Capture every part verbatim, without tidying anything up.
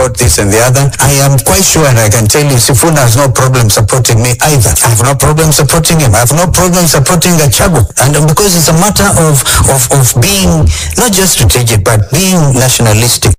this and the other. I am quite sure, and I can tell you, Sifuna has no problem supporting me either. I have no problem supporting him. I have no problem supporting Gachagua. And because it's a matter of, of, of being not just strategic, but being nationalistic.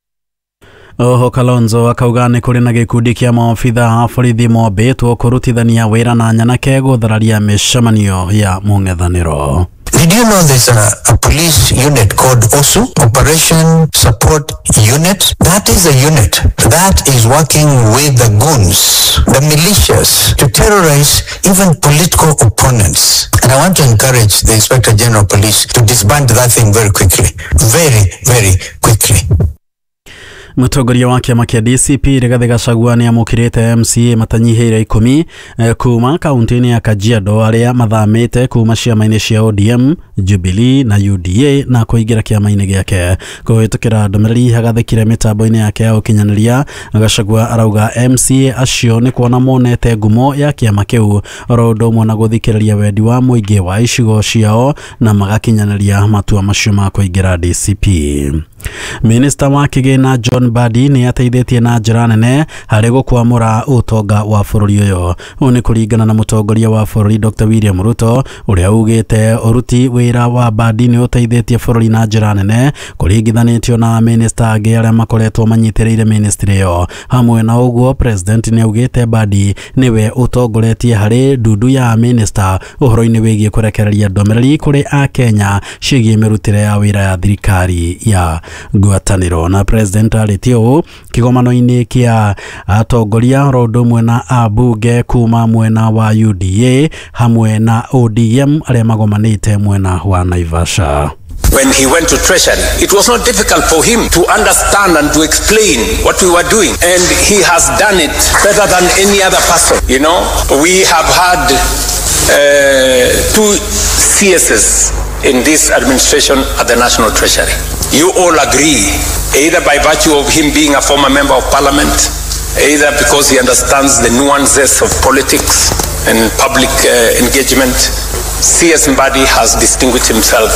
Oho Kalonzo akauga nĩ kũrĩ na gĩkundi kĩa maobitha a borithi mombĩtwo kũrutithania wĩra na Nyanake gũthararia mĩcemanio ya mũng'ethanĩro. Did you know there's a, a police unit called O S U, Operation Support Unit? That is a unit that is working with the goons, the militias, to terrorize even political opponents. And I want to encourage the Inspector General of Police to disband that thing very quickly. Very, very quickly. Mũtongoria wa kĩama kĩa D C P Rigathĩ Gachagua nĩ amũkĩrĩte M C A matanyihĩire ikũmi kuma kaunti-inĩ ya Kajiado arĩa mathamĩte kuma ciama-inĩ cia O D M, Jubilee na U D A na kũingĩra kĩama-inĩ gĩake. Kũhĩtũkĩra ndũmĩrĩri hagathĩkire mĩtambo-inĩ yake ya ũkinyanĩria, Gachagua arauga M C A acio nĩ kuona monete ngumo ya kĩama kĩu oro ũndũ ũmwe na gũthikĩrĩria wendi wa mũingĩ wa icigo ciao na magakinyanĩria matua macio ma kũingĩra D C P. Minister wa kĩgĩna John Mbadi nĩ ateithĩtie na njĩra nene harĩ gũkwamũra ũtonga wa bũrũri ũyũ. Ũũ nĩ kũringana na mũtongoria wa bũrũri Doctor William Ruto ũrĩa ugĩte ũruti wĩra wa Mbadi nĩ ũteithĩtie bũrũri na njĩra nene kũringithanĩtio na minister angĩ arĩa makoretwo manyitĩrĩire ministry ĩyo. Hamwe na ũguo president nĩ augĩte Mbadi nĩwe ũtongoretie harĩ ndundu ya minister ũhoro-inĩ wĩgiĩ kũrekereria ndũmĩrĩri kũrĩ a Kenya ciĩgiĩ mĩrutĩre ya wĩra ya thirikari ya ngwatanĩro. Na president arĩtie ũũ kĩgomano-inĩ kĩa atongoria oro ũndũ ũmwe na ambunge kuma mwena wa U D A hamwe na O D M arĩa magomanĩte mwena wa Naivasha. When he went to Treasury, it was not difficult for him to understand and to explain what we were doing. And he has done it better than any other person. You know, we have had uh, two C Ss in this administration at the National Treasury. You all agree, either by virtue of him being a former member of parliament, either because he understands the nuances of politics and public uh, engagement, C S Mbadi has distinguished himself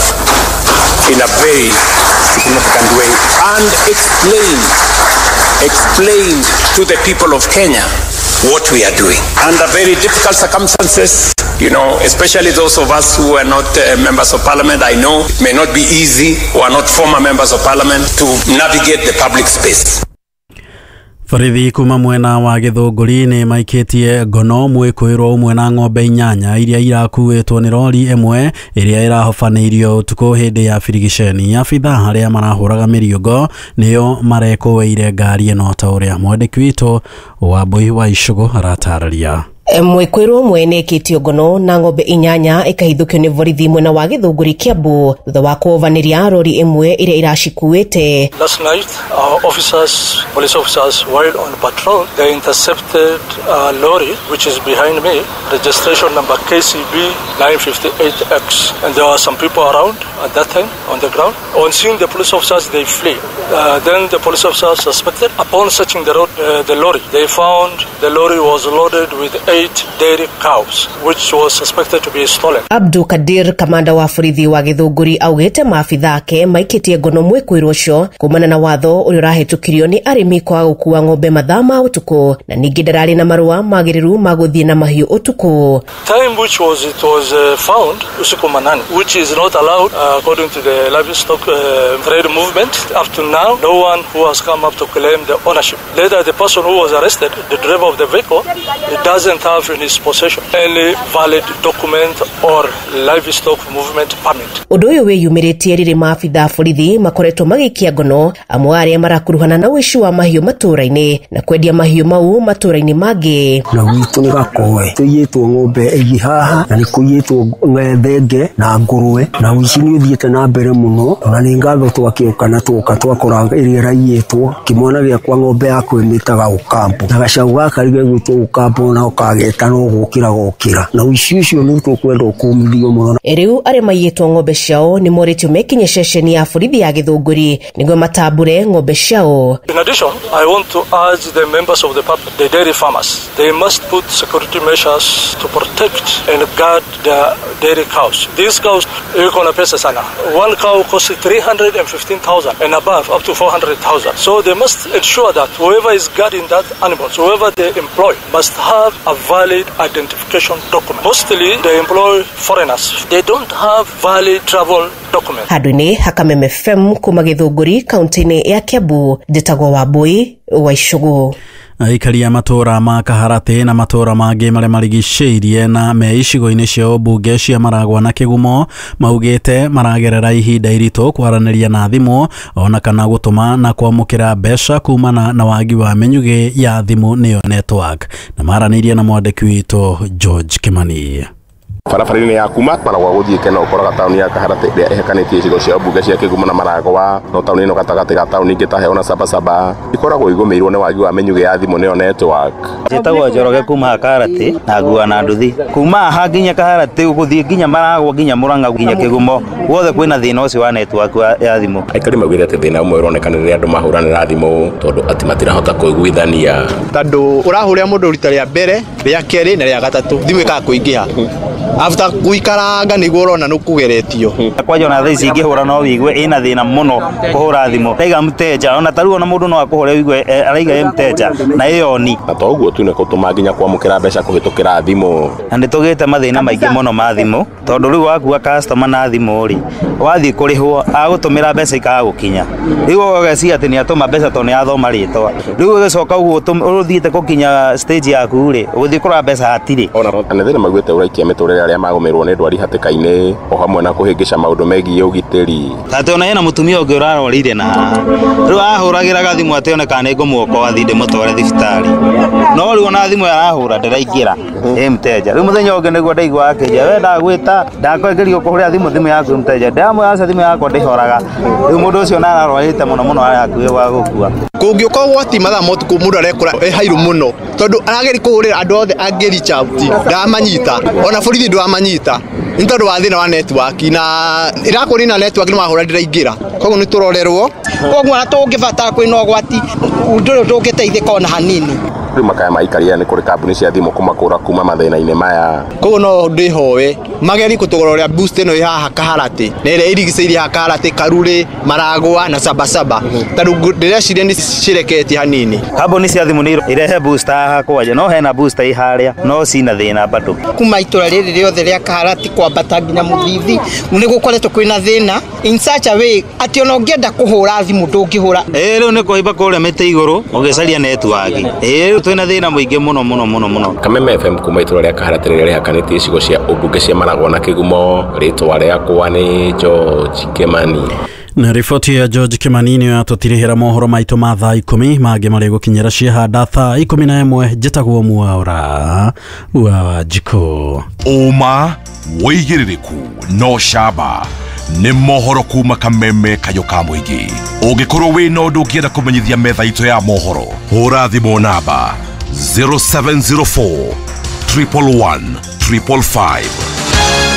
in a very significant way and explained, explained to the people of Kenya what we are doing under very difficult circumstances. You know, especially those of us who are not uh, members of parliament. I know it may not be easy, who are not former members of parliament, to navigate the public space. Borithi kuma mwena wa Gĩthũngũri nĩ maikĩtie ngono mwĩkũĩrwo ũmwe na ng'ombe inyanya iria irakuĩtwo nĩ rori ĩmwe ĩrĩa ĩrahobanĩirio ũtukũ hĩndĩ ya birigiceni. Abitha arĩa marahũraga mĩriũngo nĩo marekũĩire ngari ĩno ta ũrĩa mwandĩki witũ Wambui wa Icũgũ aratarĩria. Mwĩkũĩrwo ũmwe nĩ ekĩtio ngono na ng'ombe inyanya ĩkahithũkio nĩ borithi mwena wa Gĩthũngũri Kiambu thutha wa kũhũbanĩria rori ĩmwe ĩrĩa iracikuĩte. Last night, our officers, police officers, while on patrol, they intercepted a lorry which is behind me, registration number K C B nine fifty-eight X, and there were some people around at that time on the ground. On seeing the police officers, they flee. Uh, then the police officers suspected. Upon searching the road, uh, the lorry, they found the lorry was loaded with eight dairy cows, which was suspected to be stolen. Abdul Kadir, kamanda wa borithi wa Gĩthũngũri, augĩte maabitha ake maikĩtie ngono mwĩkũĩrwo ũcio kumana na watho ũrĩa ũrahĩtũkirio nĩ arĩmi kwa gũkua ng'ombe mathaa ma ũtukũ na ningĩ ndararĩ na marũa magĩrĩru ma gũthiĩ na mahiũ ũtukũ. Time which was it was uh, found usiku manane, which is not allowed uh, according to the livestock uh, trade movement. Up to now, no one who has come up to claim the ownership. Later, the person who was arrested, the driver of the vehicle, it doesn't have in his possession any valid document or livestock movement permit. Ũndũ ũyũ wĩyumĩrĩtie rĩrĩ maabitha borithi makoretwo magĩikia ngono amwe arĩa marakuruhana na ũici wa mahiũ matũũra-inĩ na kwendia mahiũ mau matũũra-inĩ mangĩ. Na gwitũ nĩ Gakoe tũiyĩtwo ng'ombe ĩgi haha na nĩ kũiyĩtwo thenge na ngũrwe na ũici nĩ ũthiĩte na mbere mũno na nĩ ngatho twakĩũka na twoka twakora ĩrĩa ĩraiyĩtwo kĩmwana gĩakwa ng'ombe yakwa ĩmĩtaga Ũkambo na gacaũ gaka rĩgĩtwo Ũkambo na ũka ageta no gukira gukira na uici ucio ni tukwenda kumithio muno. Riu are mayitwo ng'ombe ciao ni moritio mekinye ceceni ya borithi ya Githunguri niguo matambure ng'ombe ciao. In addition, I want to urge the members of the public, the dairy farmers, they must put security measures to protect and guard their dairy cows. These cows, iko na pesa sana. One cow costs three hundred fifteen thousand and above, up to four hundred thousand. So they must ensure that whoever is guarding that animal, whoever they employ, must have a valid identification document. Mostly they employ foreigners. They don't have valid travel documents. Hadwini Hakameme F M kuma Githunguri kaunti-ini ya Kiambu, Njĩtagwo Wambui wa Icũgũ. Aikari a matura ma Kaharati na matura mangĩ marĩa marigicĩirie na me icigo-inĩ cia mbunge cia Maragwa na Kĩgumo maugĩte maragerera ihinda iritũ kwaranĩria na thimũ ona kana gũtũma na kwamũkĩra mbeca kumana na wagi wa mĩnyugĩ ya thimũ nĩyo network. Na maranĩirie na mwandĩki witũ George Kimani. Barabara-inĩ ya kuma Maragwa gũthiĩ Kena ũkoraga taũni ya Kaharati ĩrĩa ĩhekanĩtie icigo cia mbunge cia Kĩgumo na Maragwa, no taũni ĩno gatagatĩ ga taũni ingĩ ta Heo na Sabasaba ikoragwo igũmĩirwo nĩ wagi wa mĩnyugĩ ya thimũ nĩyo network. Njĩtagwo Njoroge kuma Kaharati na ngua na nduthi kuma haha nginya Kaharati gũthiĩ nginya Maragwa nginya Mũrang'a nginya Kĩgumo guothe kwĩna thĩna ũcio wa network ya thimũ. Aikari maugĩte atĩ thĩna ũmwe ũroneka rĩrĩa andũ mahũranĩra thimũ tondũ ati matirahota kũiguithania. Tondũ ũrahũrĩra mũndũ rita rĩa mbere, rĩa kerĩ na rĩa gatatũ thimũ ĩkaga kũingĩha. After kuikaranga niguo urona nukugeretio kwaje ona thaici ingihura no wigue ina thina muno kuhura thimu taiga mteja ona taru ona mundu no akuhura wigue araiga mteja na yoni na to uguo tu ne kutuma nginya kwamukira mbeca kuhitukira thimu na nditugite mathina maingi muno ma thimu tondu riu waku customer na thimu ri wathi kurihwo agutumira mbeca ikaga gukinya riu ogeci ati ni atuma mbeca to ni athoma ritwa riu ugicoka uguo uthiite gukinya stage yaku ri uthi kura mbeca hatiri ona na thina magwete uraikia miturire aria magomerwo ni ndwari hatikaine o hamwe na kuhingisha maundu megie ugitiri tate ona ena mutumia ungi urarorire na riu ahuragira gathimu ate ona kana ngumuoko wathinde mutware thibitari no riu ona thimu arahura ndiraingira e mteja riu muthenya ungi niguo ndaigwa akija we ndagwita ndakwengerio kuhuria thimu thimu yaku mteja ndamu yaca thimu yakwa ndihoraga riu mundu ucio na ararorite muno muno ari akuwe wa gukua kungioka gwati mathaa motuku mundu arekora e hairu muno tondu arageri kuhurira andu othe angeri chauti ndamanyita ona borithi ndamanyita ni tondu wa thina wa network na irakuri na network ni mahura ndiraingira koguo ni turorerwo koguo na tungibata kwina ogwati nduru tungiteithika ona hanini riu makaya maikaria ni kuri kambuni cia thimu kumakura kuma mathina-ini maya koguo no ndihowe mageri kutugororia boost ino haha Kaharati na ire irigiceirie haha Kaharati Karuri Maragwa na Sabasaba tondu ndireciria ni cireketi hanini kambuni cia thimu ni irehe booster haha kwaje no hena booster iharia no cina thina bado kuma itura riri riothe ria Kaharati kwambata nginya Muthithi ni gukoretwo kwina thina in such a way ati ona ungienda kuhura thimu ndungihura eh riu ni kuiba kuria mite iguru ugicaria network eh twina thina muingi muno muno muno muno Kameme F M kuma itura ria Kaharati riria rihakanĩtie icigo cia ũmbunge cia Maragwa na Kĩgumo ritwa riakwa ni George Kimani. Na riboti ya George Kimani niyo yatutirihira mohoro maitu ma thaa ikumi mangĩ marĩ gũkinyĩra ciahanda thaa ikumi na ĩmwe njĩtagwo Mwaura wa Jiko. Uma wĩigĩrĩrĩku no camba nĩ mohoro kuma Kameme kayo ka mũingĩ. Ũngĩkorwo wĩna ũndũ ũngĩenda kũmenyithia metha itũ ya mohoro hũra thimũ namba zero seven zero four, one one one, five five five